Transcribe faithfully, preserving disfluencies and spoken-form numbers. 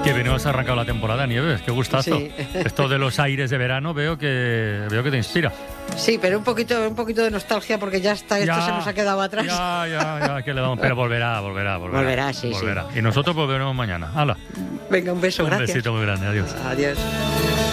Que venimos arrancado la temporada, Nieves, qué gustazo. Sí. Esto de los aires de verano veo que veo que te inspira. Sí, pero un poquito, un poquito de nostalgia porque ya está, esto Ya, se nos ha quedado atrás. Ya, ya, ya, que le damos, pero volverá, volverá, volverá. Volverá, sí, volverá. Sí. Y nosotros volveremos mañana. ¡Hala! Venga, un beso, un gracias. besito muy grande, adiós. Adiós.